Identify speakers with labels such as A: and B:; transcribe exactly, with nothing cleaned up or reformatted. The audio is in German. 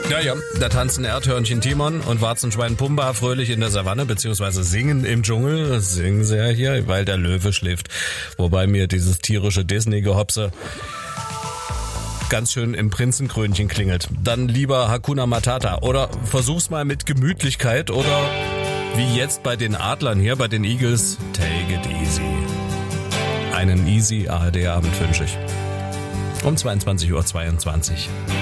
A: Ja, ja, da tanzen Erdhörnchen Timon und Warzenschwein Pumba fröhlich in der Savanne, beziehungsweise singen im Dschungel. Das singen sie ja hier, weil der Löwe schläft. Wobei mir dieses tierische Disney-Gehopse ganz schön im Prinzenkrönchen klingelt. Dann lieber Hakuna Matata oder versuch's mal mit Gemütlichkeit oder wie jetzt bei den Adlern hier, bei den Eagles, take it easy. Einen easy A R D-Abend wünsche ich. Um zweiundzwanzig Uhr zweiundzwanzig.